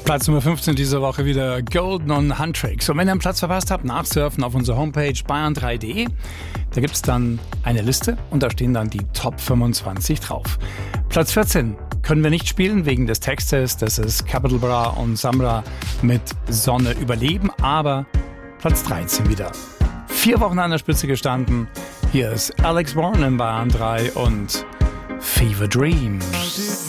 Platz Nummer 15 diese Woche wieder Golden und Huntrix. Und wenn ihr einen Platz verpasst habt, nachsurfen auf unserer Homepage bayern3.de. Da gibt es dann eine Liste und da stehen dann die Top 25 drauf. Platz 14 können wir nicht spielen wegen des Textes. Das ist Capital Bra und Samra mit Sonne überleben. Aber Platz 13 wieder. 4 Wochen an der Spitze gestanden. Hier ist Alex Warren in Bayern 3 und Fever Dream.